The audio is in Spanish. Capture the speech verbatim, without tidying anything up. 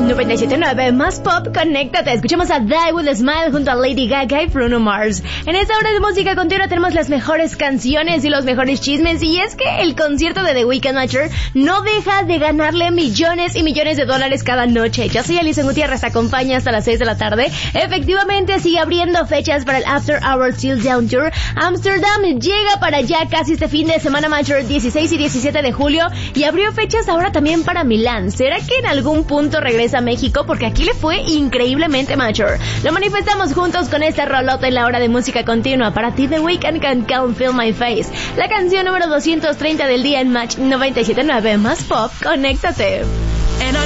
noventa y siete punto nueve más pop, conéctate. Escuchamos a Die With A Smile junto a Lady Gaga y Bruno Mars. En esta hora de música continua tenemos las mejores canciones y los mejores chismes. Y es que el concierto de The Weeknd Mature no deja de ganarle millones y millones de dólares cada noche. Yo soy Alison Gutiérrez, acompaña hasta las seis de la tarde. Efectivamente sigue abriendo fechas para el After Hours Till Down Tour. Amsterdam llega para allá casi este fin de semana Mature, dieciséis y diecisiete de julio. Y abrió fechas ahora también para Milán. ¿Será que en algún punto regresa a México? Porque aquí le fue increíblemente Mature. Lo manifestamos juntos con esta rolota en la hora de música continua. Para ti, The Weeknd con Can't Feel My Face. La canción número doscientos treinta del día en Match noventa y siete punto nueve más pop. Conéctate.